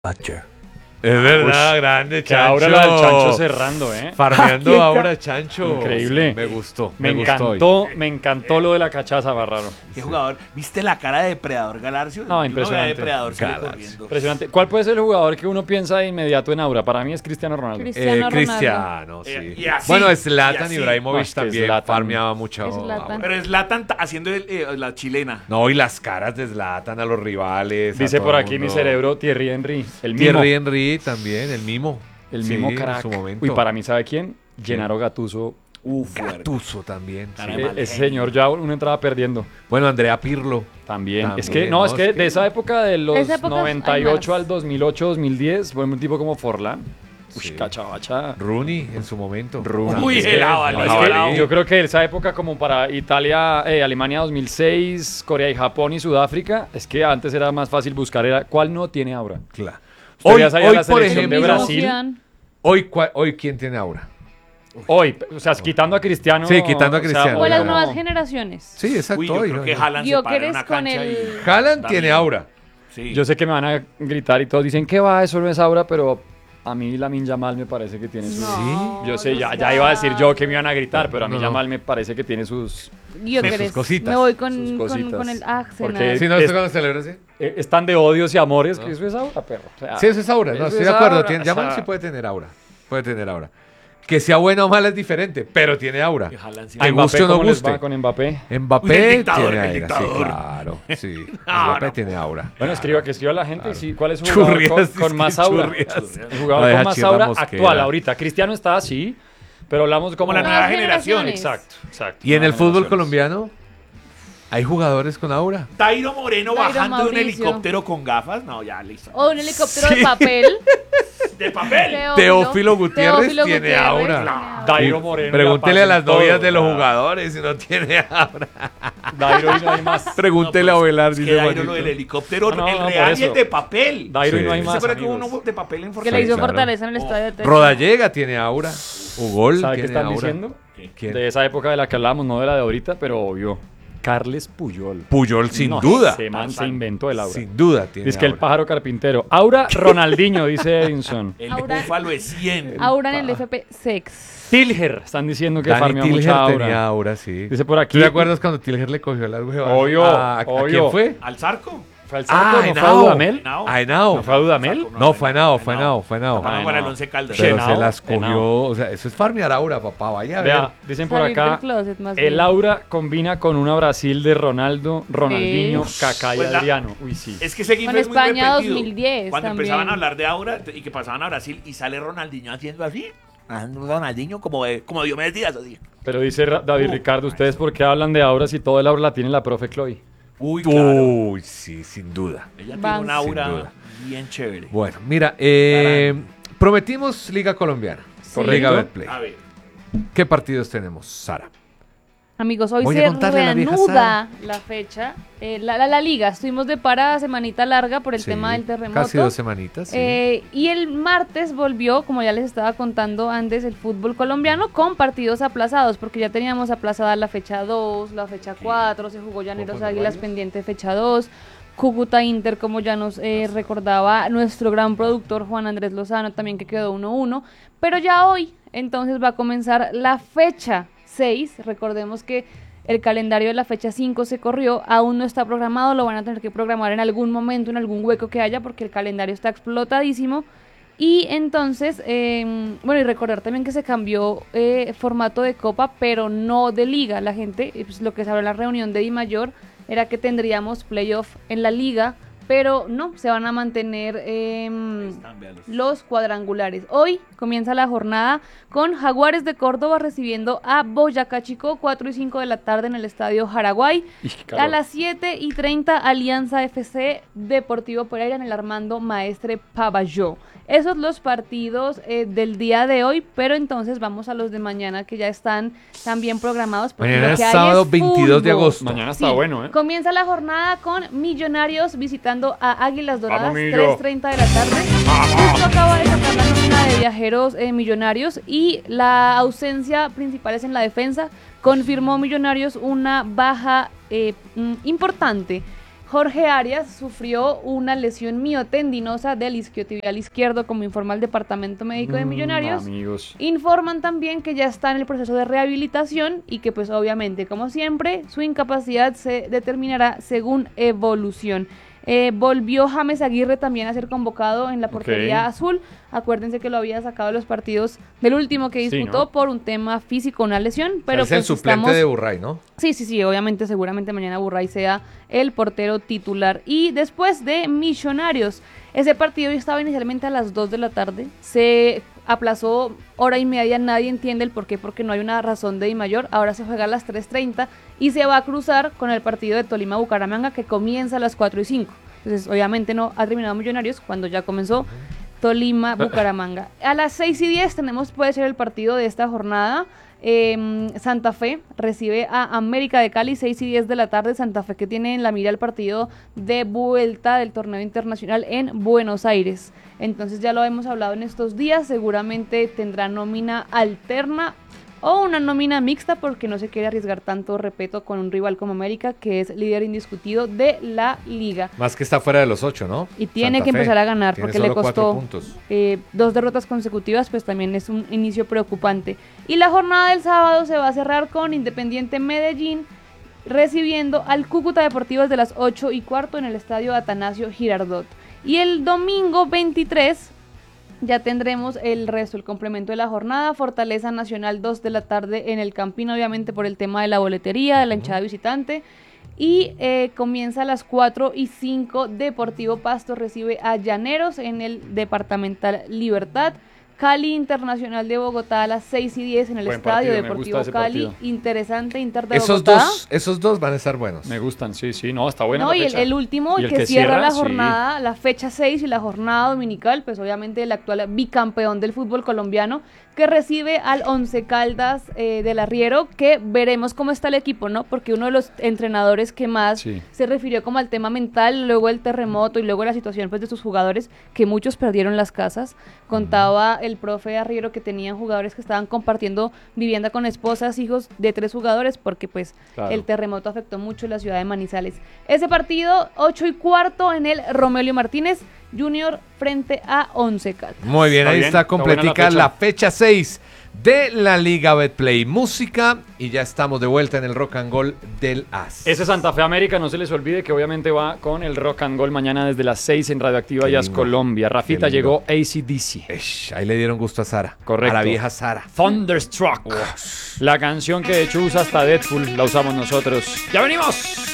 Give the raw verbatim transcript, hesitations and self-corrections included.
Butcher. Es verdad, Ush, grande, Que Chancho. ahora la del Chancho cerrando, ¿eh? Farmeando ahora, Chancho. Increíble. Me gustó. Me, Me, gustó hoy. encantó, me encantó lo de la cachaza, Barraro. ¿Qué jugador? ¿Viste la cara de Depredador Galarcio? No, Uno ve a impresionante. Depredador sale Galarcio. corriendo. Impresionante. ¿Cuál puede ser el jugador que uno piensa de inmediato en Aura? Para mí es Cristiano Ronaldo. Cris- Eh, Cristiano Ronaldo. Cristiano, sí. Eh, y así, bueno, y Zlatan así. Ibrahimovic No, es que también Zlatan- farmeaba mucho. Es Zlatan. ahora. Pero Zlatan ta- haciendo el, eh, la chilena. No, y las caras de Zlatan a los rivales. a Dice todo por el aquí mi mundo. cerebro Thierry Henry. El mimo. Thierry Henry también, el mimo. El Sí, mimo en crack. su momento. Uy, para mí, ¿sabe quién? Gennaro Gattuso. Uf, Gattuso también. Cara sí. de Eh, mal Ese genio. señor ya una entrada perdiendo. Bueno, Andrea Pirlo. También. También, Es que, no, no, es que es que- de esa época de los Esa época noventa y hay ocho más. al dos mil ocho, dos mil diez, fue un tipo como Forlán. Uy, Sí. cachabacha. Rooney en su momento. Rooney. Uy, Es que- el jabalí, es el que jabalí. yo creo que esa época como para Italia, eh, Alemania dos mil seis, Corea y Japón y Sudáfrica, es que antes era más fácil buscar, era cuál no tiene aura. Claro. Usted Hoy, ya sabía hoy, la por selección de ejemplo, Brasil. hoy, cua- hoy, ¿quién tiene aura? Hoy, o sea, quitando a Cristiano. Sí, quitando a o sea, Cristiano. O las Bueno. nuevas generaciones. Sí, exacto. Uy, yo hoy, creo ¿no? que Haaland se Yo para que en una eres con cancha el- y... Haaland También. tiene aura. Sí. Yo sé que me van a gritar y todos dicen que va, eso no es aura, pero a mí Lamine Yamal me parece que tiene sus... No, Yo sé, ya, los ya iba a decir yo que me iban a gatos. gritar, pero a mí No, no. Yamal me parece que tiene sus... Yo Sus que eres- cositas. Me voy Sus con, con, cositas. con el Arsenal. Porque- Sí, no, Es- ¿usted cuando celebra así? eh, Están de odios y amores, que eso es aura, perro. O sea, Sí, eso es aura. No, eso estoy es de acuerdo. aura, Tiene, o Yamal sea, sí puede tener aura. Puede tener aura. Que sea buena o mala es diferente, pero tiene aura. Que Haaland sí. a Que Mbappé, guste o no ¿cómo les guste. va con Mbappé? Mbappé Uy, el dictador, tiene el aura, sí, dictador. claro. Sí. No, Mbappé no. tiene aura. Bueno, escriba, que escriba la gente. Sí, ¿cuál es su jugador Churrias, con, es con que más aura? churrias. El jugador No, deja con más chirrar aura Mosquera. actual ahorita. Cristiano está así, pero hablamos como... Como la Nuevas nueva generación. generaciones. Exacto, exacto. ¿Y en el Nuevas fútbol generaciones. colombiano? ¿Hay jugadores con aura? Tairo Moreno Tairo bajando de un Mauricio. helicóptero con gafas. No, ya, listo. O un helicóptero Sí. de papel. De papel. Teófilo Gutiérrez Teófilo tiene Gutiérrez aura. tiene aura. Dairo Moreno. Pregúntele a las todo, novias de los ¿verdad? jugadores si no tiene aura. Dairo y no hay más. Pregúntele No, a pues, Ovelar, es que dice Dairo Juanito. lo del helicóptero, No, no, el no, por real y eso. el de papel. Dairo y Sí. no hay ¿Se ¿Se más, acuerda que hubo amigos. uno de papel en Que Fortaleza? le hizo claro. Fortaleza en el estadio de Techo. Rodallega tiene aura. Ugol ¿Sabe qué tiene están aura. diciendo? ¿Quién? De esa época de la que hablábamos, no de la de ahorita, pero obvio. Carles Puyol. Puyol, sin No, duda. Ese man se inventó el aura. Sin duda tiene Dice que el aura. pájaro carpintero. Aura Ronaldinho, dice Edinson. El Aura- búfalo es cien. Aura en el F P Sex. Tilger, están diciendo que Dani farmea Tilger mucha tenía aura. aura, sí. Dice por aquí. ¿Tú te acuerdas cuando Tilger le cogió la hueva? Obvio, ¿A, ¿a obvio. quién fue? ¿Al Zarco? ¿Fue al Ah, Zarco? ¿No fue a Henao. Dudamel? Henao. A Henao. ¿No fue a Dudamel? No, fue Henao, fue Henao, fue Henao. Ah, Ay, para no. el Once Caldas. Pero Henao, se las cogió, Henao. o sea, eso es farmear aura, papá, vaya a ver. Vea, dicen por Salir acá. del closet, más El bien. aura combina con una Brasil de Ronaldo, Ronaldinho, Sí. Kaká y Pues la- Adriano. Uy, sí. Es que ese gif Con es muy España repetido. dos mil diez Cuando también. empezaban a hablar de aura y que pasaban a Brasil y sale Ronaldinho haciendo así. Ah, Ronaldinho como, de- como Diomedes Díaz, así. Pero dice Ra- David Uh, Ricardo, ¿ustedes por qué hablan de aura si todo el aura la tiene la profe Chloe? Uy, claro. Uy, sí, sin duda. Ella tiene Vamos. un Sin aura duda. bien chévere. Bueno, mira, eh, prometimos Liga Colombiana. Sí. Liga Correcto. Betplay. A ver. ¿Qué partidos tenemos, Sara? Amigos, hoy Voy a se contarle a la vieja reanuda la fecha. eh, la, la, la liga, estuvimos de parada semanita larga por el Sí, tema del terremoto. Casi dos semanitas, sí. Eh, y el martes volvió, como ya les estaba contando antes, el fútbol colombiano con partidos aplazados, porque ya teníamos aplazada la fecha dos, la fecha cuatro, se jugó Llaneros ¿Puedo poner Águilas varios? pendiente fecha dos, Cúcuta Inter, como ya nos eh, recordaba nuestro gran productor Juan Andrés Lozano, también que quedó uno uno, pero ya hoy entonces va a comenzar la fecha seis, recordemos que el calendario de la fecha cinco se corrió, aún no está programado, lo van a tener que programar en algún momento, en algún hueco que haya, porque el calendario está explotadísimo. Y entonces, eh, bueno, y recordar también que se cambió eh, formato de copa, pero no de liga. La gente, eh, pues, lo que se habló en la reunión de Dimayor era que tendríamos playoff en la liga, pero no, se van a mantener eh, Están, véalos. los cuadrangulares. Hoy comienza la jornada con Jaguares de Córdoba recibiendo a Boyacá Chico, cuatro y cinco de la tarde en el Estadio Jaraguay. Ij, qué calor. A las siete y treinta, Alianza F C Deportivo Pereira en el Armando Maestre Pavalló. Esos los partidos eh, del día de hoy, pero entonces vamos a los de mañana que ya están también programados. porque Mañana lo es que hay sábado es veintidós de fútbol. agosto. Mañana está Sí, bueno, ¿eh? Comienza la jornada con Millonarios visitando a Águilas Doradas, Vamos, Millo. tres y treinta de la tarde. Justo acaba de sacar la nómina de viajeros eh, Millonarios y la ausencia principal es en la defensa. Confirmó Millonarios una baja eh, mm, importante. Jorge Arias sufrió una lesión miotendinosa del isquiotibial izquierdo, como informa el Departamento Médico de Millonarios. Mm, amigos. Informan también que ya está en el proceso de rehabilitación y que pues obviamente, como siempre, su incapacidad se determinará según evolución. Eh, volvió James Aguirre también a ser convocado en la portería Ok. azul. Acuérdense que lo había sacado de los partidos del último que disputó, Sí, ¿no? por un tema físico, una lesión. Pero es el pues suplente estamos... de Burray, ¿no? Sí, sí, sí, obviamente, seguramente mañana Burray sea el portero titular. Y después de Millonarios, ese partido estaba inicialmente a las dos de la tarde, se aplazó hora y media, nadie entiende el por qué, porque no hay una razón de I mayor, ahora se juega a las tres treinta y se va a cruzar con el partido de Tolima-Bucaramanga que comienza a las cuatro y cinco. Entonces, obviamente no ha terminado Millonarios cuando ya comenzó Tolima-Bucaramanga. A las seis y diez tenemos, puede ser el partido de esta jornada. Eh, Santa Fe recibe a América de Cali, seis y diez de la tarde. Santa Fe que tiene en la mira el partido de vuelta del torneo internacional en Buenos Aires. Entonces ya lo hemos hablado en estos días, seguramente tendrá nómina alterna o una nómina mixta porque no se quiere arriesgar tanto, repito, con un rival como América, que es líder indiscutido de la liga. Más que está fuera de los ocho, ¿no? Y tiene Santa que Fe. empezar a ganar Tiene porque le solo cuatro costó puntos. eh, dos derrotas consecutivas, pues también es un inicio preocupante. Y la jornada del sábado se va a cerrar con Independiente Medellín recibiendo al Cúcuta Deportivo desde las ocho y cuarto en el estadio Atanasio Girardot. Y el domingo veintitrés ya tendremos el resto, el complemento de la jornada. Fortaleza Nacional, dos de la tarde en el Campín, obviamente por el tema de la boletería, de la hinchada visitante. Y eh, comienza a las cuatro y cinco, Deportivo Pasto recibe a Llaneros en el Departamental Libertad. Cali Internacional de Bogotá a las seis y diez en el Buen Estadio partido, me Deportivo gusta ese Cali. partido. Interesante, Inter de Esos Bogotá. dos, esos dos van a estar buenos. Me gustan, sí, sí. No, está buena No, la y el, fecha. el último, Y el el que, que cierra, cierra, la sí. jornada, la fecha seis y la jornada dominical, pues obviamente el actual bicampeón del fútbol colombiano, que recibe al Once Caldas eh, del Arriero, que veremos cómo está el equipo, ¿no? Porque uno de los entrenadores que más Sí. se refirió como al tema mental, luego el terremoto y luego la situación pues de sus jugadores, que muchos perdieron las casas. Contaba el profe Arriero que tenían jugadores que estaban compartiendo vivienda con esposas, hijos de tres jugadores, porque pues Claro. el terremoto afectó mucho la ciudad de Manizales. Ese partido, ocho y cuarto en el Romelio Martínez Junior frente a Once Caldas. Muy bien, Está ahí bien, está está buena completica la la fecha. fecha seis de la Liga Betplay Música y ya estamos de vuelta en el Rock and Roll del As. Ese Santa Fe América, no se les olvide que obviamente va con el Rock and Roll mañana desde las seis en Radioactiva Qué Jazz lindo. Colombia. Rafita, Qué lindo. llegó A C D C. Esh, ahí le dieron gusto a Sara. Correcto. A la vieja Sara. Thunderstruck. La canción que de hecho usa hasta Deadpool, la usamos nosotros. ¡Ya venimos!